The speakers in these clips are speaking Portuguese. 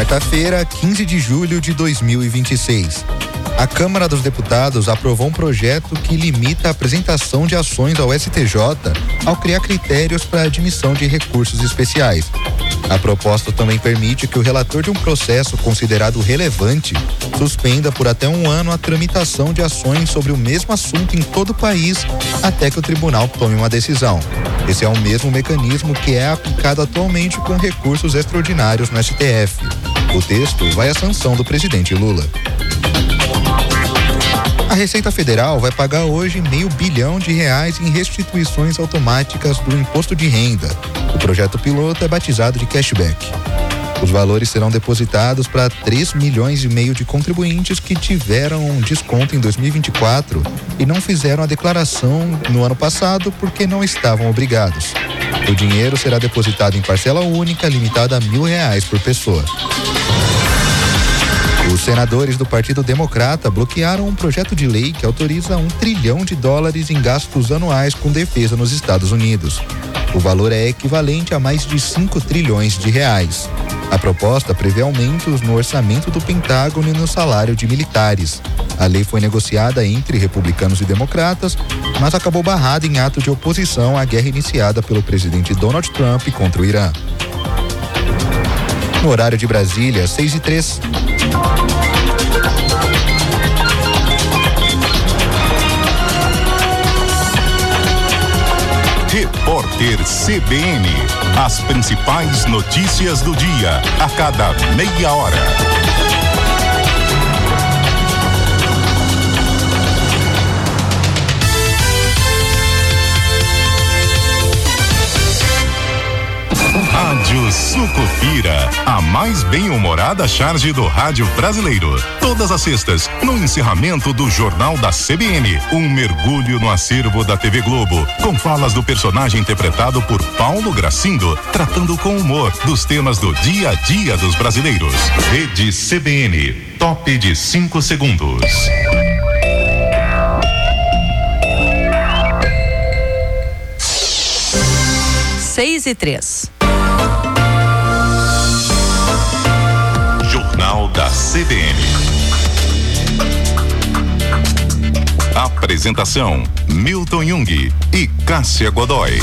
Quarta-feira, 15 de julho de 2026. A Câmara dos Deputados aprovou um projeto que limita a apresentação de ações ao STJ ao criar critérios para a admissão de recursos especiais. A proposta também permite que o relator de um processo considerado relevante suspenda por até 1 ano a tramitação de ações sobre o mesmo assunto em todo o país até que o tribunal tome uma decisão. Esse é o mesmo mecanismo que é aplicado atualmente com recursos extraordinários no STF. O texto vai à sanção do presidente Lula. A Receita Federal vai pagar hoje R$500 bilhão em restituições automáticas do imposto de renda. O projeto piloto é batizado de cashback. Os valores serão depositados para 3,5 milhões de contribuintes que tiveram desconto em 2024 e não fizeram a declaração no ano passado porque não estavam obrigados. O dinheiro será depositado em parcela única, limitada a R$1.000 por pessoa. Os senadores do Partido Democrata bloquearam um projeto de lei que autoriza $1 trilhão em gastos anuais com defesa nos Estados Unidos. O valor é equivalente a mais de R$5 trilhões. A proposta prevê aumentos no orçamento do Pentágono e no salário de militares. A lei foi negociada entre republicanos e democratas, mas acabou barrada em ato de oposição à guerra iniciada pelo presidente Donald Trump contra o Irã. No horário de Brasília, 6h03. Repórter CBN. As principais notícias do dia, a cada meia hora. Rádio Sucupira, a mais bem-humorada charge do rádio brasileiro. Todas as sextas, no encerramento do Jornal da CBN, um mergulho no acervo da TV Globo, com falas do personagem interpretado por Paulo Gracindo, tratando com humor dos temas do dia a dia dos brasileiros. Rede CBN, top de 5 segundos. 6h03. Jornal da CBN. Apresentação: Milton Jung e Cássia Godoy.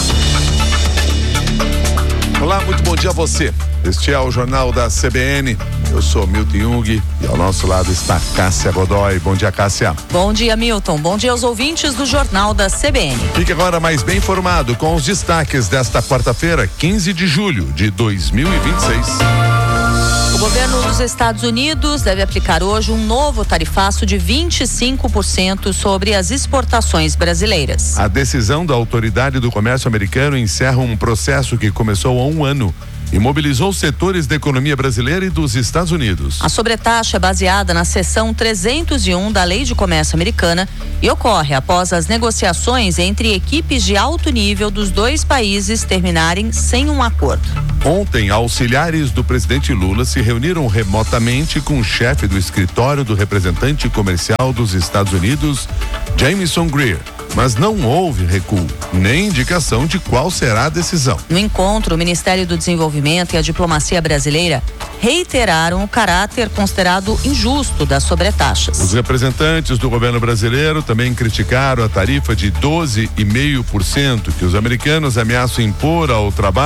Olá, muito bom dia a você. Este é o Jornal da CBN. Eu sou Milton Jung e ao nosso lado está Cássia Godoy. Bom dia, Cássia. Bom dia, Milton. Bom dia aos ouvintes do Jornal da CBN. Fique agora mais bem informado com os destaques desta quarta-feira, 15 de julho de 2026. O governo dos Estados Unidos deve aplicar hoje um novo tarifaço de 25% sobre as exportações brasileiras. A decisão da Autoridade do Comércio Americano encerra um processo que começou há 1 ano e mobilizou setores da economia brasileira e dos Estados Unidos. A sobretaxa é baseada na seção 301 da Lei de Comércio Americana e ocorre após as negociações entre equipes de alto nível dos dois países terminarem sem um acordo. Ontem, auxiliares do presidente Lula se reuniram remotamente com o chefe do escritório do representante comercial dos Estados Unidos, Jamieson Greer. Mas não houve recuo, nem indicação de qual será a decisão. No encontro, o Ministério do Desenvolvimento e a diplomacia brasileira reiteraram o caráter considerado injusto das sobretaxas. Os representantes do governo brasileiro também criticaram a tarifa de 12,5% que os americanos ameaçam impor ao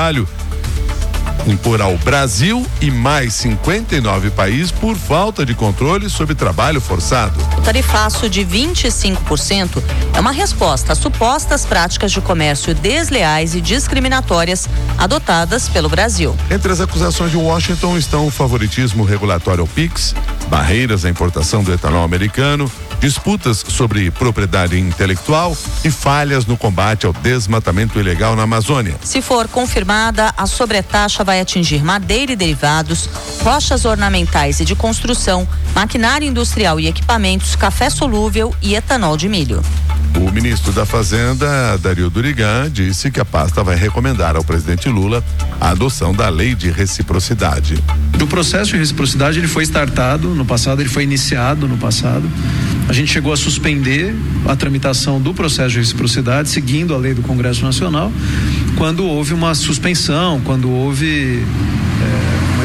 Brasil e mais 59 países por falta de controle sobre trabalho forçado. O tarifaço de 25% é uma resposta às supostas práticas de comércio desleais e discriminatórias adotadas pelo Brasil. Entre as acusações de Washington estão o favoritismo regulatório ao PIX, barreiras à importação do etanol americano, disputas sobre propriedade intelectual e falhas no combate ao desmatamento ilegal na Amazônia. Se for confirmada, a sobretaxa vai atingir madeira e derivados, rochas ornamentais e de construção, maquinária industrial e equipamentos, café solúvel e etanol de milho. O ministro da Fazenda, Dario Durigan, disse que a pasta vai recomendar ao presidente Lula a adoção da lei de reciprocidade. O processo de reciprocidade ele foi startado no passado, ele foi iniciado no passado. A gente chegou a suspender a tramitação do processo de reciprocidade, seguindo a lei do Congresso Nacional, quando houve uma suspensão, quando houve uma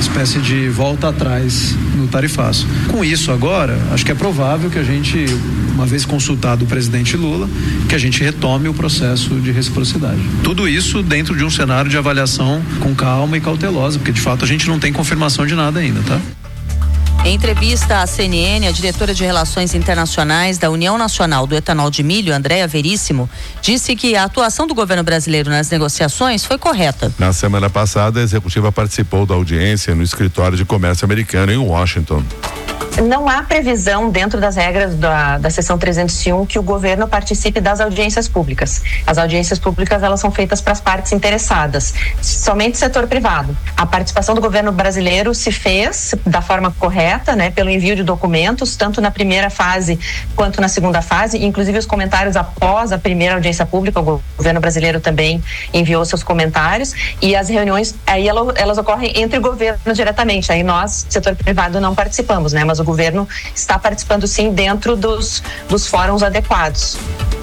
espécie de volta atrás no tarifaço. Com isso agora, acho que é provável que a gente, uma vez consultado o presidente Lula, que a gente retome o processo de reciprocidade. Tudo isso dentro de um cenário de avaliação com calma e cautelosa, porque de fato a gente não tem confirmação de nada ainda, tá? Em entrevista à CNN, a diretora de Relações Internacionais da União Nacional do Etanol de Milho, Andréa Veríssimo, disse que a atuação do governo brasileiro nas negociações foi correta. Na semana passada, a executiva participou da audiência no escritório de comércio americano em Washington. Não há previsão dentro das regras da seção 301 que o governo participe das audiências públicas. As audiências públicas, elas são feitas para as partes interessadas, somente setor privado. A participação do governo brasileiro se fez da forma correta, né, pelo envio de documentos, tanto na primeira fase quanto na segunda fase, inclusive os comentários após a primeira audiência pública, o governo brasileiro também enviou seus comentários, e as reuniões, aí elas ocorrem entre o governo diretamente, aí nós, setor privado, não participamos, né, mas o governo está participando sim dentro dos fóruns adequados.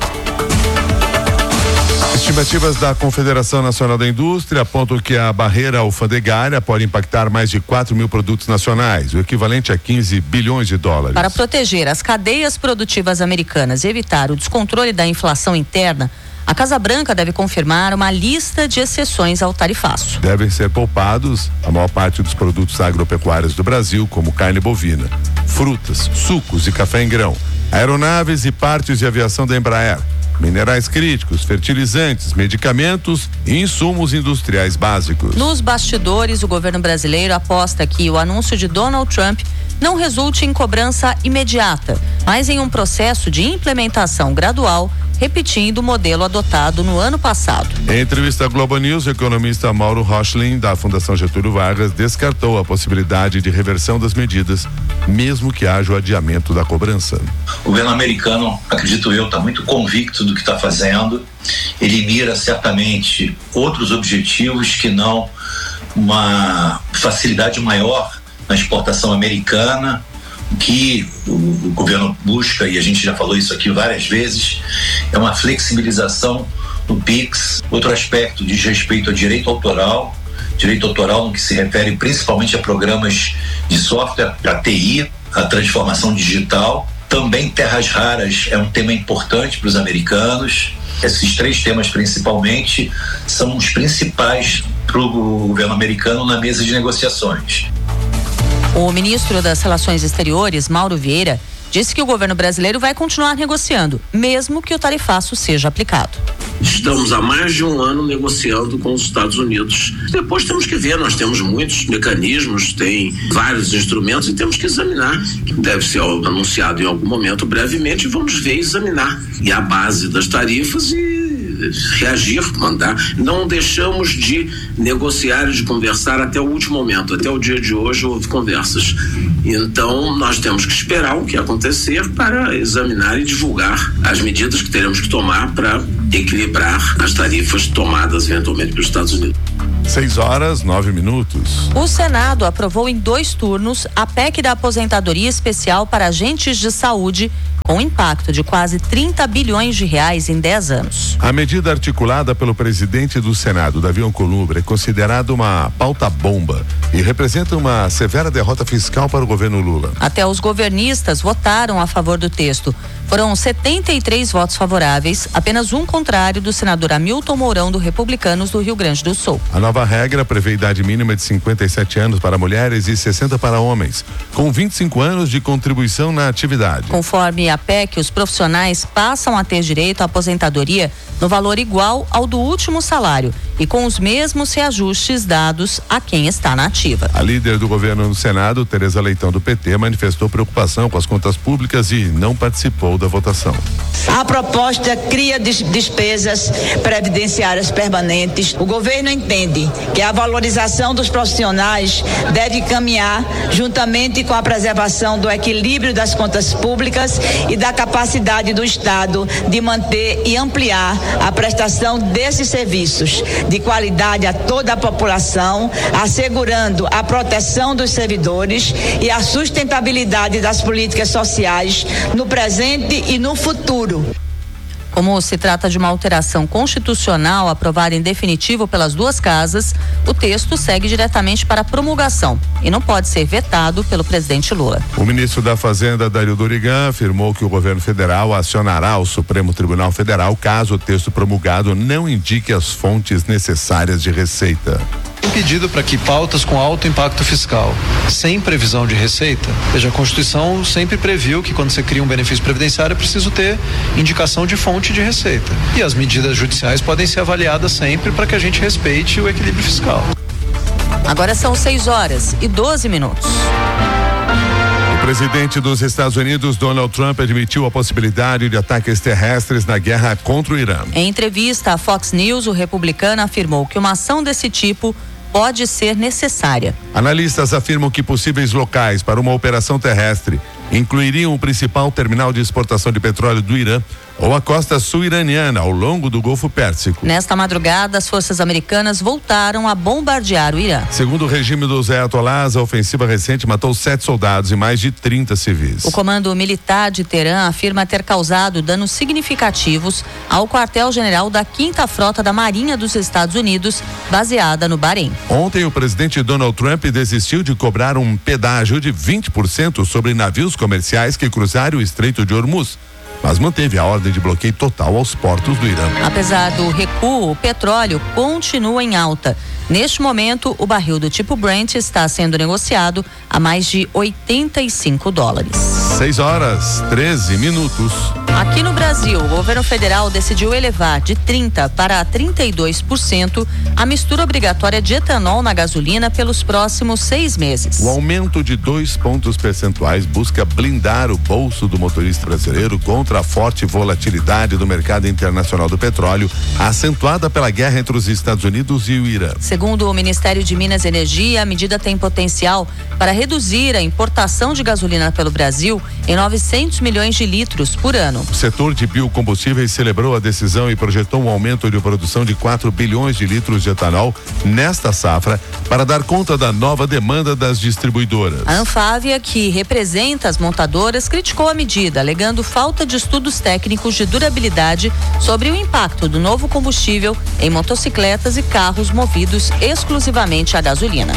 Estimativas da Confederação Nacional da Indústria apontam que a barreira alfandegária pode impactar mais de 4 mil produtos nacionais, o equivalente a 15 bilhões de dólares. Para proteger as cadeias produtivas americanas e evitar o descontrole da inflação interna, a Casa Branca deve confirmar uma lista de exceções ao tarifaço. Devem ser poupados a maior parte dos produtos agropecuários do Brasil, como carne bovina, frutas, sucos e café em grão, aeronaves e partes de aviação da Embraer, minerais críticos, fertilizantes, medicamentos e insumos industriais básicos. Nos bastidores, o governo brasileiro aposta que o anúncio de Donald Trump não resulte em cobrança imediata, mas em um processo de implementação gradual, repetindo o modelo adotado no ano passado. Em entrevista à Globo News, o economista Mauro Rochlin, da Fundação Getúlio Vargas, descartou a possibilidade de reversão das medidas, mesmo que haja o adiamento da cobrança. O governo americano, acredito eu, está muito convicto do que está fazendo. Ele mira certamente outros objetivos que não uma facilidade maior na exportação americana. O que o governo busca, e a gente já falou isso aqui várias vezes, é uma flexibilização do PIX. Outro aspecto diz respeito a direito autoral no que se refere principalmente a programas de software, a TI, a transformação digital. Também terras raras é um tema importante para os americanos. Esses três temas principalmente são os principais para o governo americano na mesa de negociações. O ministro das Relações Exteriores, Mauro Vieira, disse que o governo brasileiro vai continuar negociando, mesmo que o tarifaço seja aplicado. Estamos há mais de um ano negociando com os Estados Unidos. Depois temos que ver, nós temos muitos mecanismos, tem vários instrumentos e temos que examinar. Deve ser anunciado em algum momento brevemente e vamos ver, examinar. E a base das tarifas e reagir, mandar. Não deixamos de negociar e de conversar até o último momento. Até o dia de hoje houve conversas. Então nós temos que esperar o que acontecer para examinar e divulgar as medidas que teremos que tomar para equilibrar as tarifas tomadas eventualmente pelos Estados Unidos. 6:09. O Senado aprovou em 2 turnos a PEC da aposentadoria especial para agentes de saúde, com impacto de quase 30 bilhões de reais em 10 anos. A medida articulada pelo presidente do Senado, Davi Alcolumbre, é considerada uma pauta-bomba e representa uma severa derrota fiscal para o governo Lula. Até os governistas votaram a favor do texto. Foram 73 votos favoráveis, apenas um contrário do senador Hamilton Mourão, do Republicanos do Rio Grande do Sul. A nova regra prevê idade mínima de 57 anos para mulheres e 60 para homens, com 25 anos de contribuição na atividade. Conforme a PEC, os profissionais passam a ter direito à aposentadoria no valor igual ao do último salário e com os mesmos reajustes dados a quem está na ativa. A líder do governo no Senado, Tereza Leitão, do PT, manifestou preocupação com as contas públicas e não participou da votação. A proposta cria despesas previdenciárias permanentes. O governo entende que a valorização dos profissionais deve caminhar juntamente com a preservação do equilíbrio das contas públicas e da capacidade do Estado de manter e ampliar a prestação desses serviços de qualidade a toda a população, assegurando a proteção dos servidores e a sustentabilidade das políticas sociais no presente e no futuro. Como se trata de uma alteração constitucional aprovada em definitivo pelas duas casas, o texto segue diretamente para promulgação e não pode ser vetado pelo presidente Lula. O ministro da Fazenda, Dario Dorigan, afirmou que o governo federal acionará o Supremo Tribunal Federal caso o texto promulgado não indique as fontes necessárias de receita. Tem pedido para que pautas com alto impacto fiscal, sem previsão de receita, veja, a Constituição sempre previu que quando você cria um benefício previdenciário é preciso ter indicação de fonte de receita. E as medidas judiciais podem ser avaliadas sempre para que a gente respeite o equilíbrio fiscal. Agora são 6h12. O presidente dos Estados Unidos, Donald Trump, admitiu a possibilidade de ataques terrestres na guerra contra o Irã. Em entrevista à Fox News, o republicano afirmou que uma ação desse tipo pode ser necessária. Analistas afirmam que possíveis locais para uma operação terrestre incluiriam o principal terminal de exportação de petróleo do Irã ou a costa sul iraniana ao longo do Golfo Pérsico. Nesta madrugada, as forças americanas voltaram a bombardear o Irã. Segundo o regime dos Ayatollahs, a ofensiva recente matou 7 soldados e mais de 30 civis. O comando militar de Teherã afirma ter causado danos significativos ao quartel-general da 5ª Frota da Marinha dos Estados Unidos, baseada no Bahrein. Ontem, o presidente Donald Trump desistiu de cobrar um pedágio de 20% sobre navios comerciais que cruzaram o Estreito de Hormuz, mas manteve a ordem de bloqueio total aos portos do Irã. Apesar do recuo, o petróleo continua em alta. Neste momento, o barril do tipo Brent está sendo negociado a mais de $85. 6h13. Aqui no Brasil, o governo federal decidiu elevar de 30% para 32% a mistura obrigatória de etanol na gasolina pelos próximos 6 meses. O aumento de 2 pontos percentuais busca blindar o bolso do motorista brasileiro contra a forte volatilidade do mercado internacional do petróleo, acentuada pela guerra entre os Estados Unidos e o Irã. Segundo o Ministério de Minas e Energia, a medida tem potencial para reduzir a importação de gasolina pelo Brasil em 900 milhões de litros por ano. O setor de biocombustíveis celebrou a decisão e projetou um aumento de produção de 4 bilhões de litros de etanol nesta safra para dar conta da nova demanda das distribuidoras. A Anfávia, que representa as montadoras, criticou a medida, alegando falta de estudos técnicos de durabilidade sobre o impacto do novo combustível em motocicletas e carros movidos exclusivamente a gasolina.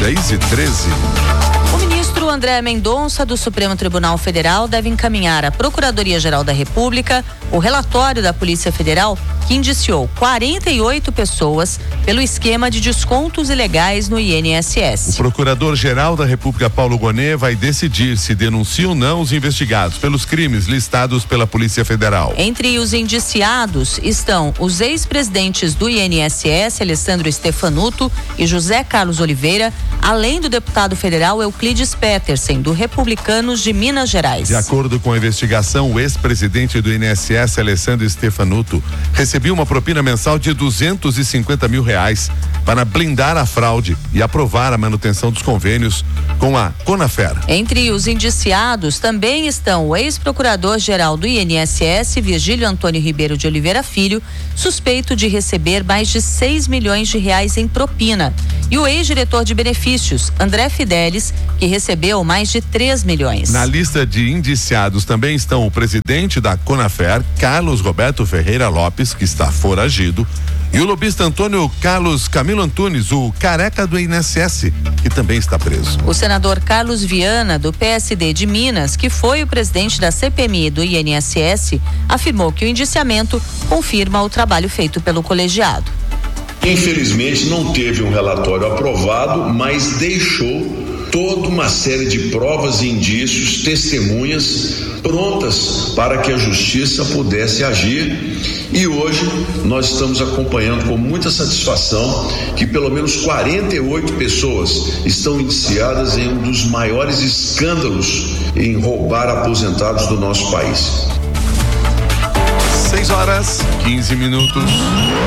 6h13. O ministro André Mendonça, do Supremo Tribunal Federal, deve encaminhar à Procuradoria-Geral da República o relatório da Polícia Federal que indiciou 48 pessoas pelo esquema de descontos ilegais no INSS. O Procurador-Geral da República, Paulo Gonet, vai decidir se denuncia ou não os investigados pelos crimes listados pela Polícia Federal. Entre os indiciados estão os ex-presidentes do INSS, Alessandro Stefanuto e José Carlos Oliveira, além do deputado federal Euclides Petersen, do Republicanos de Minas Gerais. De acordo com a investigação, o ex-presidente do INSS, Alessandro Stefanuto, recebeu uma propina mensal de R$250 mil para blindar a fraude e aprovar a manutenção dos convênios com a Conafer. Entre os indiciados também estão o ex-procurador-geral do INSS, Virgílio Antônio Ribeiro de Oliveira Filho, suspeito de receber mais de R$6 milhões em propina, e o ex-diretor de benefícios, André Fidelis, que recebeu mais de 3 milhões. Na lista de indiciados também estão o presidente da Conafer, Carlos Roberto Ferreira Lopes, que está foragido, e o lobista Antônio Carlos Camilo Antunes, o careca do INSS, que também está preso. O senador Carlos Viana, do PSD de Minas, que foi o presidente da CPMI do INSS, afirmou que o indiciamento confirma o trabalho feito pelo colegiado. Infelizmente não teve um relatório aprovado, mas deixou toda uma série de provas e indícios, testemunhas prontas para que a justiça pudesse agir, e hoje nós estamos acompanhando com muita satisfação que pelo menos 48 pessoas estão indiciadas em um dos maiores escândalos em roubar aposentados do nosso país. 6h15.